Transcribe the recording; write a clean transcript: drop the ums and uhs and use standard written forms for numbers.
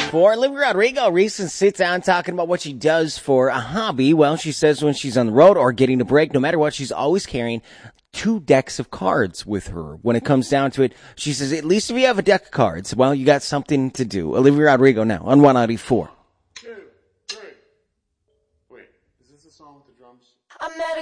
For Olivia Rodrigo, recently sits down talking about what she does for a hobby. Well, she says when she's on the road or getting a break, no matter what, she's always carrying 2 decks of cards with her. When it comes down to it, she says, at least if you have a deck of cards, well, you got something to do. Olivia Rodrigo now on 194. 2, 3. Wait, is this the song with the drums? I met a